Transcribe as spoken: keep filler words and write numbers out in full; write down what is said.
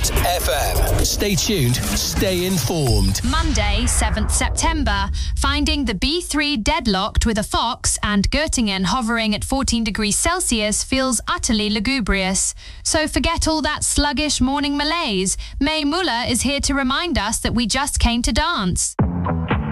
dot f m. Stay tuned, stay informed. Monday, seventh September. Finding the B three deadlocked with a Fox and Göttingen hovering at fourteen degrees Celsius feels utterly lugubrious. So forget all that sluggish morning malaise. May Muller is here to remind us that we just came to dance.